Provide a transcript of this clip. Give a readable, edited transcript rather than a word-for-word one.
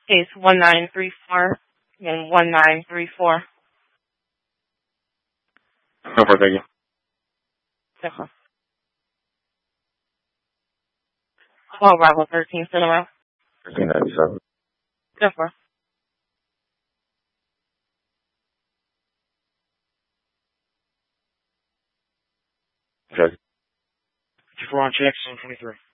Case 1934 and 1934. No, for thank you. D'accord. Call Bravo 13 Cinema. 1397. D'accord. Okay. 24 on check, 723.